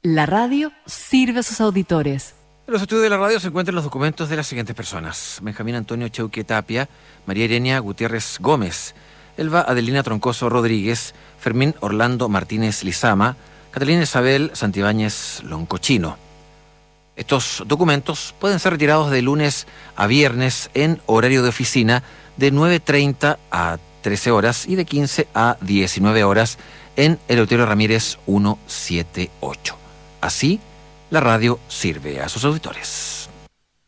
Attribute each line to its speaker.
Speaker 1: La radio sirve a sus auditores.
Speaker 2: En los estudios de la radio se encuentran los documentos de las siguientes personas: Benjamín Antonio Cheuque Tapia, María Irenia Gutiérrez Gómez, Elba Adelina Troncoso Rodríguez, Fermín Orlando Martínez Lizama, Catalina Isabel Santibáñez Loncochino. Estos documentos pueden ser retirados de lunes a viernes en horario de oficina de 9:30 a 13 horas y de 15 a 19 horas en Eleuterio Ramírez 178. Así, la radio sirve a sus auditores.